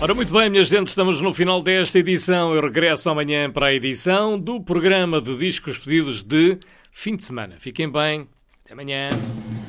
Ora, muito bem, minha gente, estamos no final desta edição. Eu regresso amanhã para a edição do programa de discos pedidos de fim de semana. Fiquem bem. Até amanhã.